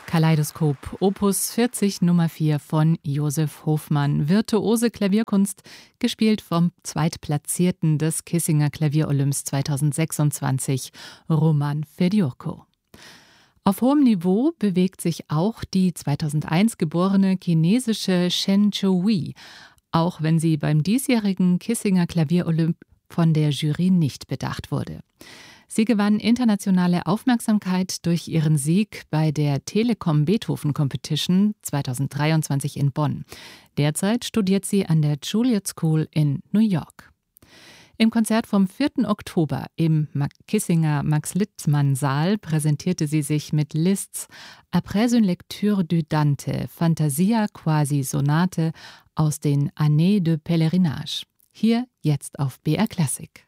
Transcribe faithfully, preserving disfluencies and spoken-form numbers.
Kaleidoskop, Opus vierzig Nummer vier von Josef Hofmann. Virtuose Klavierkunst, gespielt vom Zweitplatzierten des Kissinger Klavier-Olymps zweitausendsechsundzwanzig, Roman Fediurko. Auf hohem Niveau bewegt sich auch die zweitausendeins geborene chinesische Chen Qiuhui, auch wenn sie beim diesjährigen Kissinger Klavier-Olymp von der Jury nicht bedacht wurde. Sie gewann internationale Aufmerksamkeit durch ihren Sieg bei der Telekom Beethoven Competition zweitausenddreiundzwanzig in Bonn. Derzeit studiert sie an der Juilliard School in New York. Im Konzert vom vierten Oktober im Kissinger Max-Littmann-Saal präsentierte sie sich mit Liszt's Après une lecture du Dante, Fantasia quasi Sonate aus den Années de Pèlerinage. Hier jetzt auf B R Klassik.